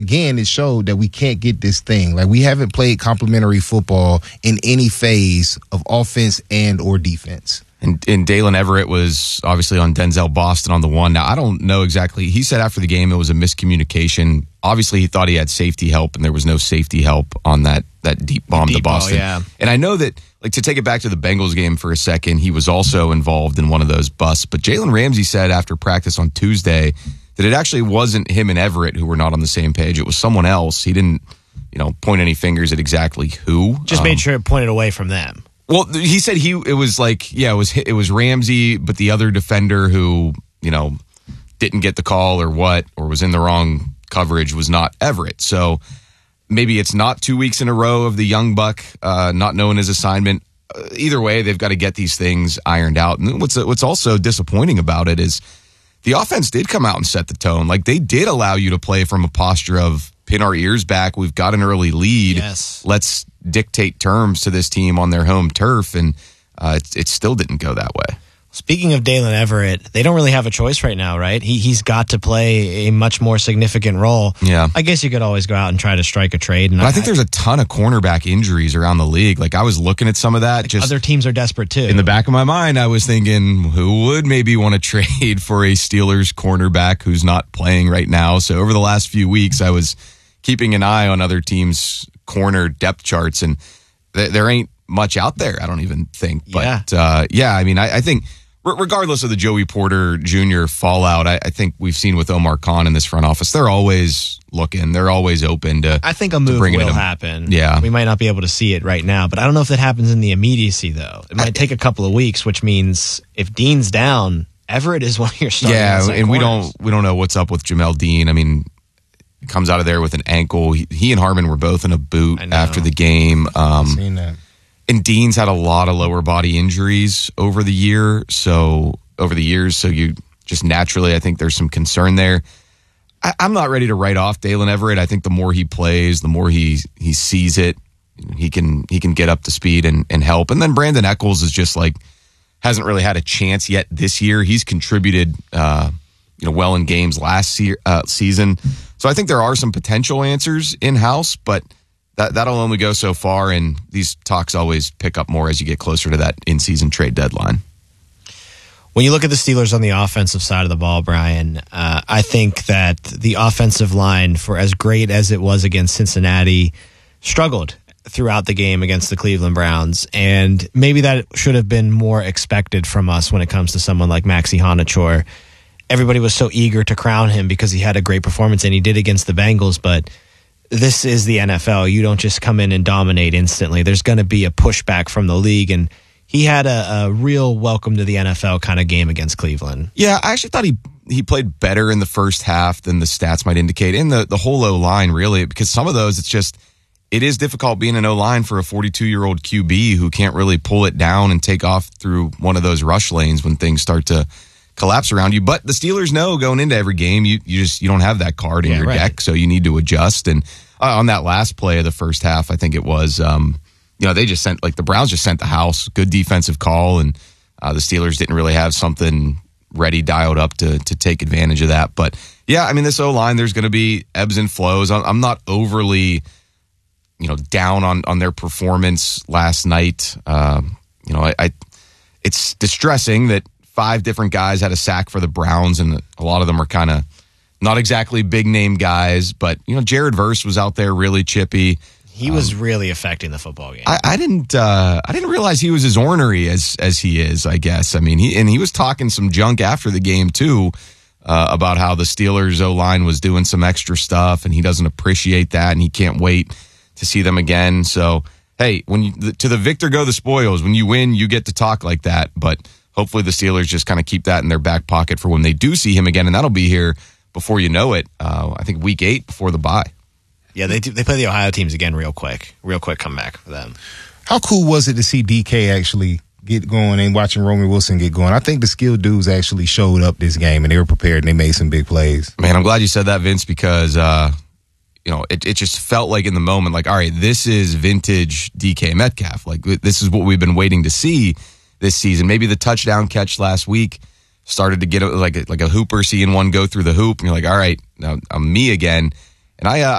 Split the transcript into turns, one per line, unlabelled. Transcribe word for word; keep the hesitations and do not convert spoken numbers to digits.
again, it showed that we can't get this thing. Like, we haven't played complementary football in any phase of offense and or defense.
And, and Dalen Everett was obviously on Denzel Boston on the one. Now, I don't know exactly. He said after the game it was a miscommunication. Obviously, he thought he had safety help, and there was no safety help on that, that deep bomb
deep
to Boston.
Ball, yeah.
And I know that, like, to take it back to the Bengals game for a second, he was also involved in one of those busts. But Jalen Ramsey said after practice on Tuesday that it actually wasn't him and Everett who were not on the same page. It was someone else. He didn't, you know, point any fingers at exactly who.
Just
um,
made sure it pointed away from them.
Well, he said he it was like yeah it was it was Ramsey, but the other defender who you know didn't get the call or what or was in the wrong coverage was not Everett. So maybe it's not two weeks in a row of the young buck uh, not knowing his assignment. Uh, either way, they've got to get these things ironed out. And what's what's also disappointing about it is the offense did come out and set the tone. Like, they did allow you to play from a posture of pin our ears back. We've got an early lead.
Yes.
Let's dictate terms to this team on their home turf. And uh, it, it still didn't go that way.
Speaking of Dalen Everett, they don't really have a choice right now, right? He, he's got to play a much more significant role.
Yeah.
I guess you could always go out and try to strike a trade. And
I, I think there's a ton of cornerback injuries around the league. Like, I was looking at some of that. Just
other teams are desperate too.
in the back of my mind, I was thinking, who would maybe want to trade for a Steelers cornerback who's not playing right now? So over the last few weeks, I was keeping an eye on other teams' corner depth charts, and th- there ain't much out there, I don't even think. But,
yeah,
uh, yeah I mean, I, I think regardless of the Joey Porter Junior fallout, I, I think we've seen with Omar Khan in this front office, they're always looking. They're always open to
I think a move
will
will happen.
Yeah.
We might not be able to see it right now, but I don't know if that happens in the immediacy, though. It might take a couple of weeks, which means if Dean's down, Everett is one of your starting
Yeah,
outside
and we
corners.
don't we don't know what's up with Jamel Dean. I mean, he comes out of there with an ankle. He, he and Harmon were both in a boot
I know.
after the game. Um,
Seen that.
And Dean's had a lot of lower body injuries over the year, so over the years, so you just naturally, I think there's some concern there. I, I'm not ready to write off Dalen Everett. I think the more he plays, the more he he sees it, he can he can get up to speed and, and help. And then Brandon Echols is just like hasn't really had a chance yet this year. He's contributed, uh, you know, well in games last se- uh, season. So I think there are some potential answers in house, but that that'll only go so far. And these talks always pick up more as you get closer to that in-season trade deadline.
When you look at the Steelers on the offensive side of the ball, Brian, uh, I think that the offensive line, for as great as it was against Cincinnati, struggled throughout the game against the Cleveland Browns. And maybe that should have been more expected from us when it comes to someone like Maxi Honachor. Everybody was so eager to crown him because he had a great performance, and he did against the Bengals, but this is the N F L. You don't just come in and dominate instantly. There's going to be a pushback from the league, and he had a, a real welcome to the N F L kind of game against Cleveland.
Yeah, I actually thought he he played better in the first half than the stats might indicate. In the, the whole O-line, really, because some of those, it's just, it is difficult being an O-line for a forty-two-year-old Q B who can't really pull it down and take off through one of those rush lanes when things start to collapse around you. But the Steelers know going into every game, you, you just you don't have that card in
Yeah,
your
right.
deck, so you need to adjust. And uh, on that last play of the first half, I think it was, um, you know, they just sent, like the Browns just sent the house, good defensive call, and uh, the Steelers didn't really have something ready, dialed up to to take advantage of that. But yeah, I mean, this O-line, there's going to be ebbs and flows. I'm, I'm not overly, you know, down on, on their performance last night. Um, you know, I, I it's distressing that five different guys had a sack for the Browns, and a lot of them are kind of not exactly big name guys. But you know, Jared Verse was out there really chippy.
He was um, really affecting the football game.
I, I didn't. Uh, I didn't realize he was as ornery as as he is. I guess. I mean, he and he was talking some junk after the game too uh, about how the Steelers O line was doing some extra stuff, and he doesn't appreciate that, and he can't wait to see them again. So, hey, when you, to the victor go the spoils. When you win, you get to talk like that. But hopefully, the Steelers just kind of keep that in their back pocket for when they do see him again, and that'll be here before you know it. Uh, I think week eight before the bye.
Yeah, they do, they play the Ohio teams again real quick. Real quick comeback for them.
How cool was it to see D K actually get going and watching Roman Wilson get going? I think the skilled dudes actually showed up this game, and they were prepared, and they made some big plays.
Man, I'm glad you said that, Vince, because uh, you know it, it just felt like in the moment, like, all right, this is vintage D K Metcalf. Like, this is what we've been waiting to see this season. Maybe the touchdown catch last week started to get a, like, a, like a hooper seeing one go through the hoop, and you're like, all right, now I'm me again. And I, uh,